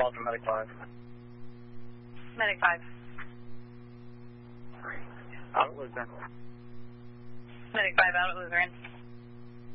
call from Medic 5. Medic 5. Out at Lutheran. Medic 5 out at Lutheran.